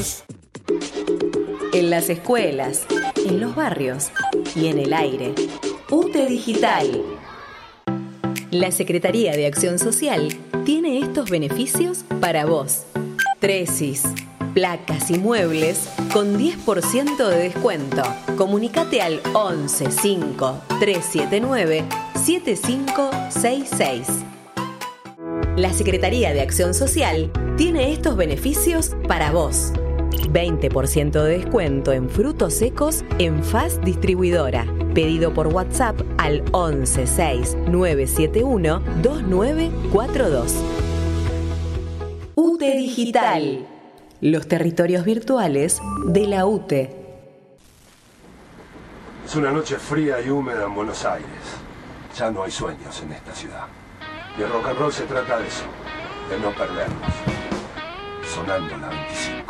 En las escuelas, en los barrios y en el aire. UTE Digital. La Secretaría de Acción Social tiene estos beneficios para vos. Tresis, placas y muebles con 10% de descuento. Comunicate al 11 5 379 7566. La Secretaría de Acción Social tiene estos beneficios para vos. 20% de descuento en frutos secos en FAS Distribuidora. Pedido por WhatsApp al 11 6 971 2942. UTE Digital. Los territorios virtuales de la UTE. Es una noche fría y húmeda en Buenos Aires. Ya no hay sueños en esta ciudad. Y el rock and roll se trata de eso, de no perdernos. Sonando la 25.